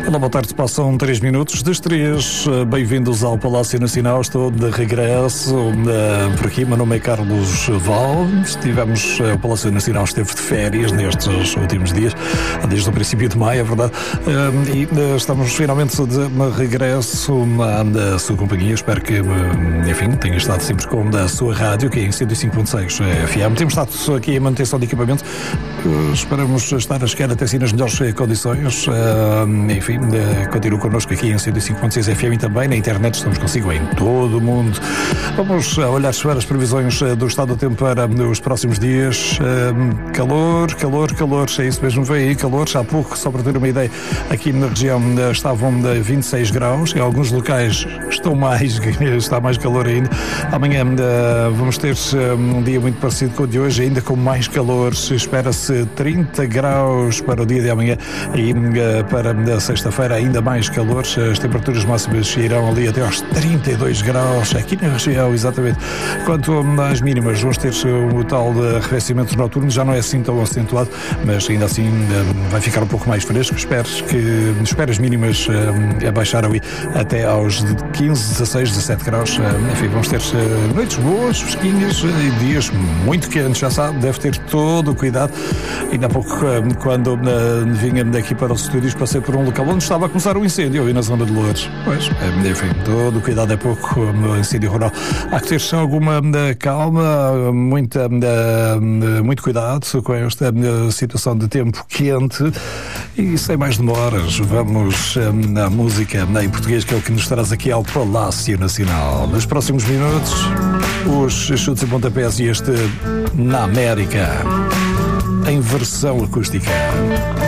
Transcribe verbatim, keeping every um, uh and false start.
Olá, boa tarde, passam três minutos das três. Bem-vindos ao Palácio Nacional. Estou de regresso uh, por aqui. Meu nome é Carlos Val. Estivemos, uh, o Palácio Nacional esteve de férias nestes últimos dias, desde o princípio de maio, é verdade. Uh, e uh, estamos finalmente de regresso à sua companhia. Espero que, uh, enfim, tenha estado sempre com a sua rádio, que é em cento e cinco ponto seis F M. Temos estado aqui em manutenção de equipamento. Uh, esperamos estar a chegar até si nas melhores condições. Uh, enfim, continue connosco aqui em cento e cinco ponto seis F M e também na internet. Estamos consigo em todo o mundo. Vamos olhar para as previsões do estado do tempo para os próximos dias. Calor, calor, calor, é isso mesmo, vem aí calor. Há pouco, só para ter uma ideia, aqui na região estavam vinte e seis graus, em alguns locais estão mais, está mais calor ainda. Amanhã vamos ter um dia muito parecido com o de hoje, ainda com mais calor. Espera-se trinta graus para o dia de amanhã e para a sexta-feira ainda mais calor. As temperaturas máximas irão ali até aos trinta e dois graus aqui na região, exatamente. Quanto às mínimas, vamos ter o tal de arrefecimento noturno, já não é assim tão acentuado, mas ainda assim vai ficar um pouco mais fresco. Espero que espero as mínimas abaixar ali até aos quinze, dezasseis, dezassete graus. Enfim, vamos ter noites boas, fresquinhas e dias muito quentes, já sabe, deve ter todo o cuidado. Ainda há pouco, quando vinha daqui para os estúdios, passei por um local onde estava a começar o incêndio, ali na zona de Loures. Pois, enfim, todo o cuidado é pouco no incêndio rural. Há que ter alguma calma, muita, muito cuidado com esta situação de tempo quente. E sem mais demoras, vamos à música em português, que é o que nos traz aqui ao Palácio Nacional. Nos próximos minutos, os chutes e pontapés e este Na América, em versão acústica.